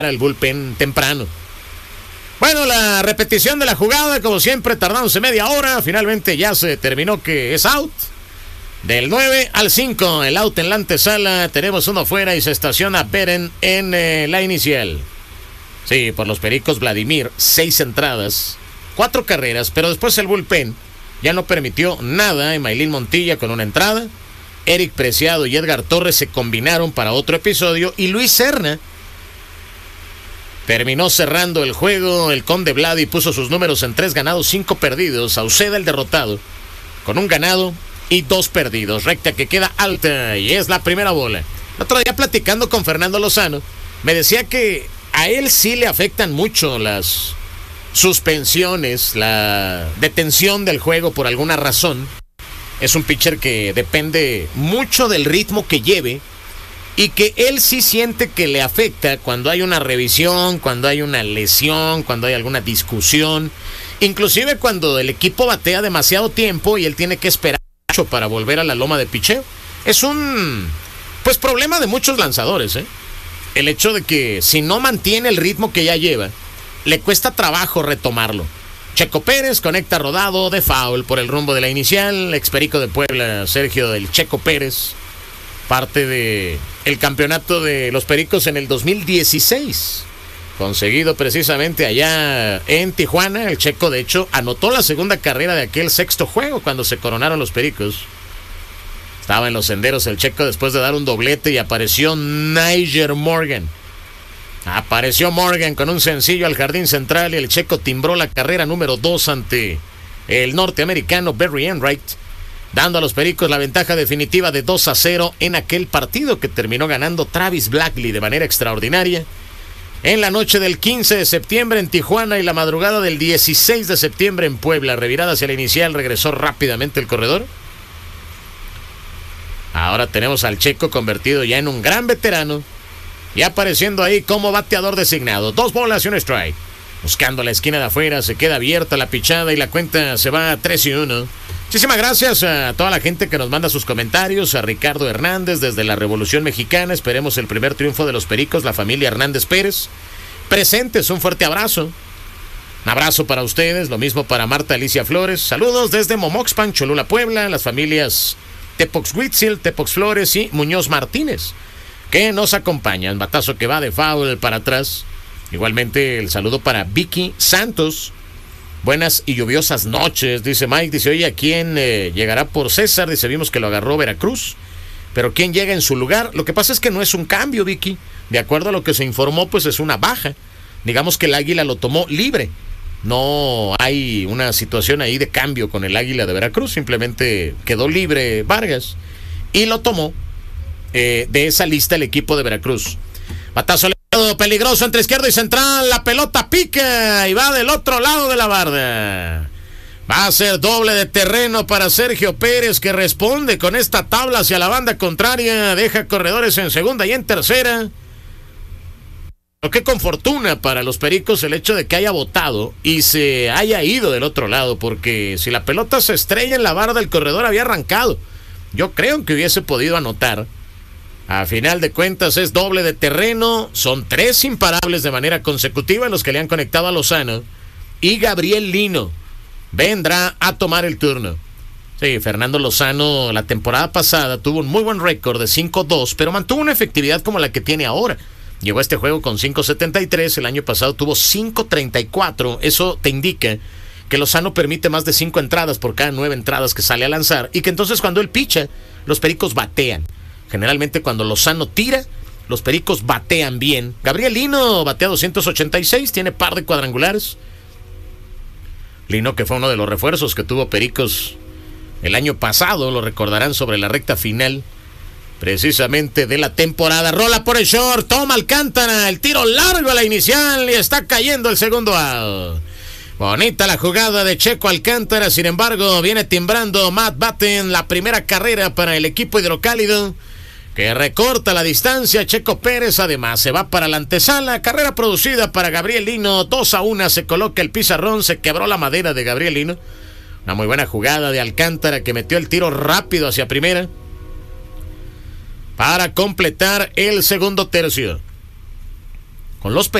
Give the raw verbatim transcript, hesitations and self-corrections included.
el bullpen temprano. Bueno, la repetición de la jugada, como siempre, tardándose media hora. Finalmente ya se terminó que es out. Del nueve al cinco, el out en la antesala. Tenemos uno fuera y se estaciona Beren en eh, la inicial. Sí, por los Pericos, Vladimir, seis entradas, cuatro carreras, pero después el bullpen ya no permitió nada. Emailín Montilla con una entrada. Eric Preciado y Edgar Torres se combinaron para otro episodio. Y Luis Serna terminó cerrando el juego. El Conde Vladi puso sus números en tres ganados, cinco perdidos. Sauceda el derrotado con un ganado y dos perdidos. Recta que queda alta y es la primera bola. El otro día platicando con Fernando Lozano, me decía que a él sí le afectan mucho las suspensiones, la detención del juego por alguna razón. Es un pitcher que depende mucho del ritmo que lleve y que él sí siente que le afecta cuando hay una revisión, cuando hay una lesión, cuando hay alguna discusión, inclusive cuando el equipo batea demasiado tiempo y él tiene que esperar mucho para volver a la loma de picheo. Es un pues problema de muchos lanzadores, ¿eh? El hecho de que si no mantiene el ritmo que ya lleva, le cuesta trabajo retomarlo. Checo Pérez conecta rodado de foul por el rumbo de la inicial. Experico de Puebla, Sergio del Checo Pérez, parte de el campeonato de los Pericos en el dos mil dieciséis, conseguido precisamente allá en Tijuana. El Checo, de hecho, anotó la segunda carrera de aquel sexto juego cuando se coronaron los Pericos. Estaba en los senderos el Checo después de dar un doblete y apareció Nyjer Morgan. Apareció Morgan con un sencillo al jardín central y el Checo timbró la carrera número dos ante el norteamericano Barry Enright, dando a los Pericos la ventaja definitiva de dos a cero en aquel partido que terminó ganando Travis Blackley de manera extraordinaria. En la noche del quince de septiembre en Tijuana y la madrugada del dieciséis de septiembre en Puebla, revirada hacia la inicial, regresó rápidamente el corredor. Ahora tenemos al Checo convertido ya en un gran veterano y apareciendo ahí como bateador designado. Dos bolas y un strike. Buscando la esquina de afuera, se queda abierta la pichada y la cuenta se va a tres y uno. Muchísimas gracias a toda la gente que nos manda sus comentarios. A Ricardo Hernández desde la Revolución Mexicana. Esperemos el primer triunfo de los Pericos, la familia Hernández Pérez. Presentes, un fuerte abrazo. Un abrazo para ustedes, lo mismo para Marta Alicia Flores. Saludos desde Momoxpan, Cholula, Puebla. Las familias Tepox Huitzil, Tepox Flores y Muñoz Martínez, que nos acompañan. Batazo que va de foul para atrás. Igualmente el saludo para Vicky Santos. Buenas y lluviosas noches, dice Mike. Dice, oye, ¿a quién eh, llegará por César? Dice, vimos que lo agarró Veracruz, pero ¿quién llega en su lugar? Lo que pasa es que no es un cambio, Vicky. De acuerdo a lo que se informó, pues es una baja. Digamos que el Águila lo tomó libre. No hay una situación ahí de cambio con el Águila de Veracruz. Simplemente quedó libre Vargas y lo tomó eh, de esa lista el equipo de Veracruz. Batazo peligroso entre izquierdo y central. La pelota pica y va del otro lado de la barda. Va a ser doble de terreno para Sergio Pérez, que responde con esta tabla hacia la banda contraria. Deja corredores en segunda y en tercera. Pero qué con fortuna para los Pericos el hecho de que haya botado y se haya ido del otro lado, porque si la pelota se estrella en la barda, el corredor había arrancado. Yo creo que hubiese podido anotar. A final de cuentas es doble de terreno. Son tres imparables de manera consecutiva los que le han conectado a Lozano. Y Gabriel Lino vendrá a tomar el turno. Sí, Fernando Lozano la temporada pasada tuvo un muy buen récord de cinco dos, pero mantuvo una efectividad como la que tiene ahora. Llegó a este juego con cinco setenta y tres, el año pasado tuvo cinco treinta y cuatro. Eso te indica que Lozano permite más de cinco entradas por cada nueve entradas que sale a lanzar, y que entonces cuando él picha, los Pericos batean. Generalmente cuando Lozano tira, los Pericos batean bien. Gabriel Lino batea doscientos ochenta y seis, tiene par de cuadrangulares. Lino, que fue uno de los refuerzos que tuvo Pericos el año pasado, lo recordarán, sobre la recta final precisamente de la temporada. Rola por el short, toma Alcántara, el tiro largo a la inicial y está cayendo el segundo out. Bonita la jugada de Checo Alcántara, sin embargo viene timbrando Matt Batten, la primera carrera para el equipo hidrocálido, que recorta la distancia. Checo Pérez además se va para la antesala. Carrera producida para Gabriel Lino, dos a uno, se coloca el pizarrón, se quebró la madera de Gabriel Lino. Una muy buena jugada de Alcántara, que metió el tiro rápido hacia primera para completar el segundo tercio. con los